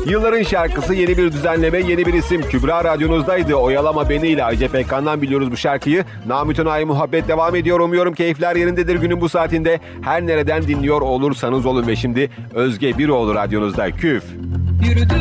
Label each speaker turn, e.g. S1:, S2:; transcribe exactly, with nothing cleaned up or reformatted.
S1: Yılların şarkısı, yeni bir düzenleme, yeni bir isim. Kübra radyonuzdaydı. Oyalama Beni ile Ajda Pekkan'dan biliyoruz bu şarkıyı. Namütenayi muhabbet devam ediyor. Umuyorum keyifler yerindedir günün bu saatinde. Her nereden dinliyor olursanız olun ve şimdi Özge Biroğlu radyonuzda. Küf.
S2: Yürüdüm.